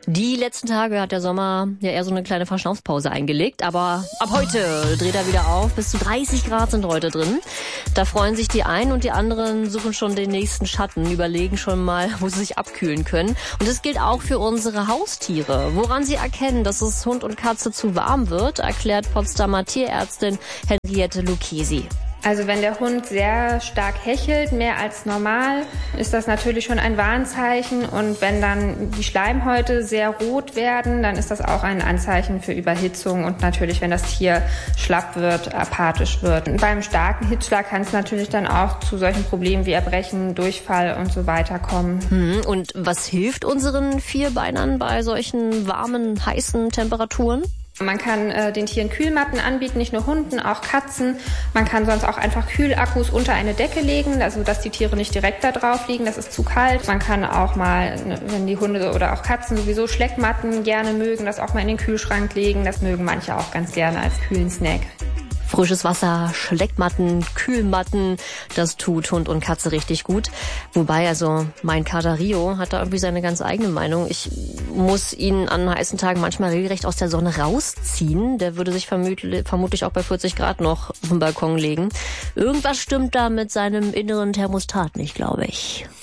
Die letzten Tage hat der Sommer ja eher so eine kleine Verschnaufspause eingelegt, aber ab heute dreht er wieder auf. Bis zu 30 Grad sind heute drin. Da freuen sich die einen und die anderen suchen schon den nächsten Schatten, überlegen schon mal, wo sie sich abkühlen können. Und das gilt auch für unsere Haustiere. Woran sie erkennen, dass es Hund und Katze zu warm wird, erklärt Potsdamer Tierärztin Henriette Lucchesi. Also wenn der Hund sehr stark hechelt, mehr als normal, ist das natürlich schon ein Warnzeichen. Und wenn dann die Schleimhäute sehr rot werden, dann ist das auch ein Anzeichen für Überhitzung. Und natürlich, wenn das Tier schlapp wird, apathisch wird. Und beim starken Hitzschlag kann es natürlich dann auch zu solchen Problemen wie Erbrechen, Durchfall und so weiter kommen. Und was hilft unseren Vierbeinern bei solchen warmen, heißen Temperaturen? Man kann den Tieren Kühlmatten anbieten, nicht nur Hunden, auch Katzen. Man kann sonst auch einfach Kühlakkus unter eine Decke legen, also dass die Tiere nicht direkt da drauf liegen, das ist zu kalt. Man kann auch mal, wenn die Hunde oder auch Katzen sowieso Schleckmatten gerne mögen, das auch mal in den Kühlschrank legen. Das mögen manche auch ganz gerne als kühlen Snack. Frisches Wasser, Schleckmatten, Kühlmatten, das tut Hund und Katze richtig gut. Wobei, also mein Kater Rio hat da irgendwie seine ganz eigene Meinung. Ich muss ihn an heißen Tagen manchmal regelrecht aus der Sonne rausziehen. Der würde sich vermutlich auch bei 40 Grad noch auf den Balkon legen. Irgendwas stimmt da mit seinem inneren Thermostat nicht, glaube ich.